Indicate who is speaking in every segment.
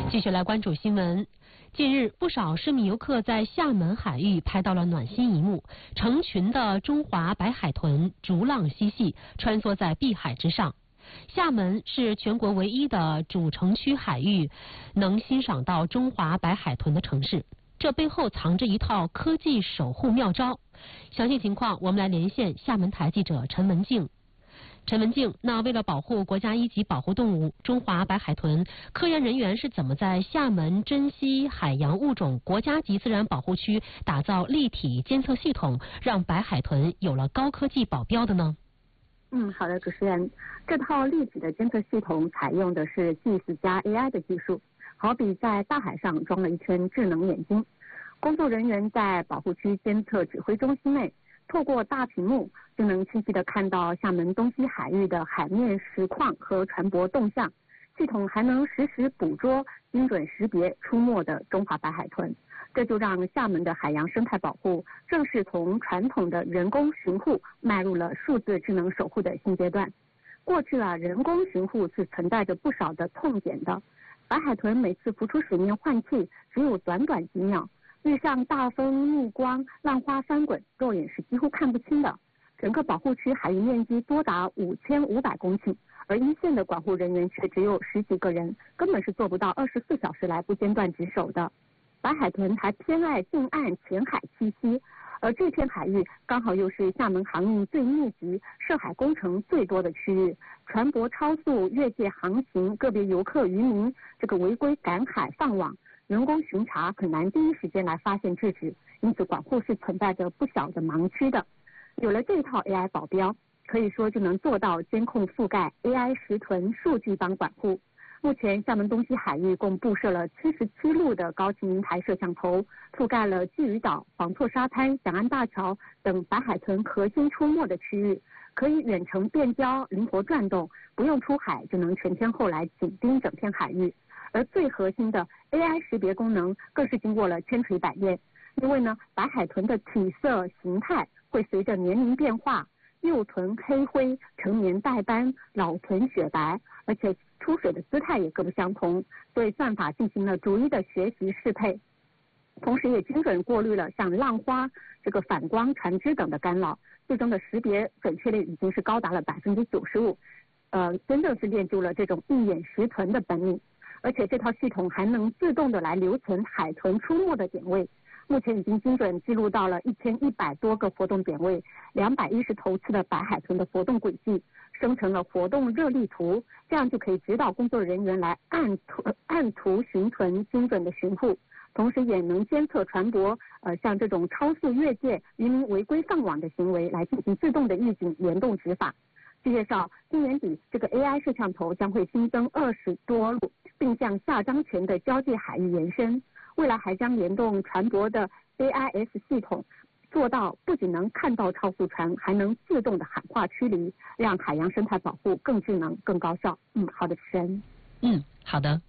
Speaker 1: 继续来关注新闻。近日，不少市民游客在厦门海域拍到了暖心一幕，成群的中华白海豚逐浪嬉戏，穿梭在碧海之上。厦门是全国唯一的主城区海域能欣赏到中华白海豚的城市，这背后藏着一套科技守护妙招。详细情况，我们来连线厦门台记者陈文静。那为了保护国家一级保护动物中华白海豚，科研人员是怎么在厦门珍稀海洋物种国家级自然保护区打造立体监测系统，让白海豚有了高科技保镖的呢？
Speaker 2: 好的，主持人，这套立体的监测系统采用的是 GIS 加 AI 的技术，好比在大海上装了一圈智能眼睛。工作人员在保护区监测指挥中心内，透过大屏幕就能清晰地看到厦门东西海域的海面实况和船舶动向，系统还能实时捕捉、精准识别出没的中华白海豚。这就让厦门的海洋生态保护正式从传统的人工巡护迈入了数字智能守护的新阶段。过去人工巡护是存在着不少的痛点的，白海豚每次浮出水面换气只有短短几秒，遇上大风逆光、浪花翻滚，肉眼是几乎看不清的。整个保护区海域面积多达5500公顷，而一线的管护人员却只有10几个人，根本是做不到24小时来不间断值守的。白海豚还偏爱近岸浅海栖息，而这片海域刚好又是厦门航运最密集、涉海工程最多的区域，船舶超速越界航行，个别游客渔民违规赶海放网，人工巡查很难第一时间来发现制止，因此管护是存在着不小的盲区的。有了这套 AI 保镖，可以说就能做到监控覆盖 AI 石豚数据帮管护。目前厦门东西海域共布设了77路的高清云台摄像头，覆盖了鲫鱼岛、黄厝沙滩、响安大桥等白海豚核心出没的区域，可以远程变焦、灵活转动，不用出海就能全天候来紧盯整片海域。而最核心的 AI 识别功能更是经过了千锤百炼，因为白海豚的体色形态会随着年龄变化，幼豚黑灰，成年带斑，老豚雪白，而且出水的姿态也各不相同，所以算法进行了逐一的学习适配，同时也精准过滤了像浪花、反光、船只等的干扰，最终的识别准确率已经是高达了95%，真正是练就了这种一眼识豚的本领。而且这套系统还能自动的来留存海豚出没的点位，目前已经精准记录到了1100多个活动点位，210头次的白海豚的活动轨迹，生成了活动热力图，这样就可以指导工作人员来按图寻豚，精准的巡护，同时也能监测船舶像这种超速越界、渔民违规放网的行为，来进行自动的预警、联动执法。据介绍，今年底AI 摄像头将会新增20多路，并向下漳泉的交界海域延伸。未来还将联动船舶的 AIS 系统，做到不仅能看到超速船，还能自动的喊话驱离，让海洋生态保护更智能、更高效。好的，主持人。
Speaker 1: 好的。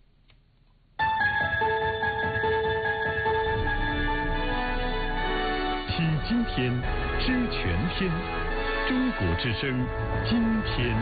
Speaker 3: 听今天，知全天。中国之声，今天。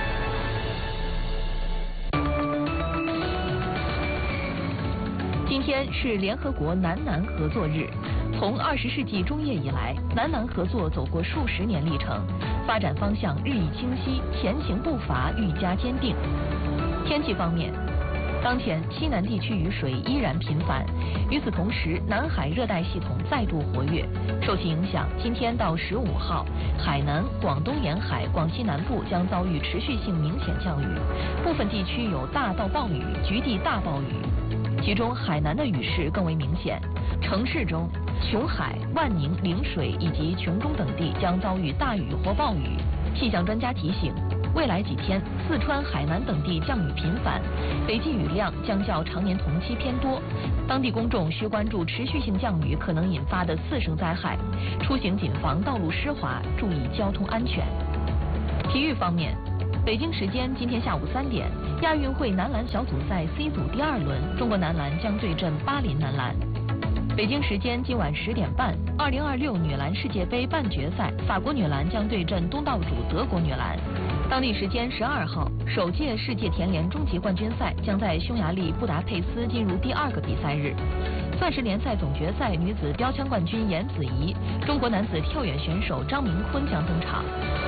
Speaker 4: 今天是联合国南南合作日。从20世纪中叶以来，南南合作走过数十年历程，发展方向日益清晰，前行步伐愈加坚定。天气方面，当前西南地区雨水依然频繁，与此同时，南海热带系统再度活跃。受其影响，今天到15号，海南、广东沿海、广西南部将遭遇持续性明显降雨，部分地区有大到暴雨，局地大暴雨。其中海南的雨势更为明显，城市中琼海、万宁、陵水以及琼中等地将遭遇大雨或暴雨。气象专家提醒，未来几天，四川、海南等地降雨频繁，累计雨量将较常年同期偏多。当地公众需关注持续性降雨可能引发的次生灾害，出行谨防道路湿滑，注意交通安全。体育方面，北京时间今天下午3点，亚运会男篮小组赛 C 组第2轮，中国男篮将对阵巴林男篮。北京时间今晚10点半，2026女篮世界杯半决赛，法国女篮将对阵东道主德国女篮。 当地时间12号，首届世界田联终极冠军赛将在匈牙利布达佩斯进入第2个比赛日。钻石联赛总决赛女子标枪冠军严子怡、中国男子跳远选手张明坤将登场。